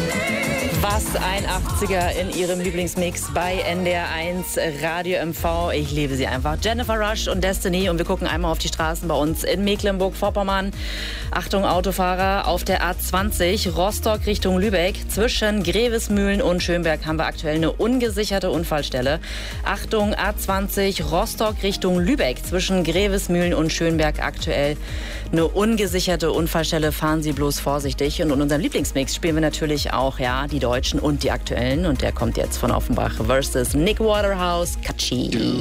Was ein 80er in ihrem Lieblingsmix bei NDR1 Radio MV. Ich liebe sie einfach. Jennifer Rush und Destiny. Und wir gucken einmal auf die Straßen bei uns in Mecklenburg-Vorpommern. Achtung Autofahrer, auf der A20 Rostock Richtung Lübeck. Zwischen Grevesmühlen und Schönberg haben wir aktuell eine ungesicherte Unfallstelle. Achtung A20 Rostock Richtung Lübeck. Zwischen Grevesmühlen und Schönberg aktuell eine ungesicherte Unfallstelle. Fahren Sie bloß vorsichtig. Und in unserem Lieblingsmix spielen wir natürlich auch, ja, die Deutschen und die Aktuellen. Und der kommt jetzt von Offenbach versus Nick Waterhouse, Katschi.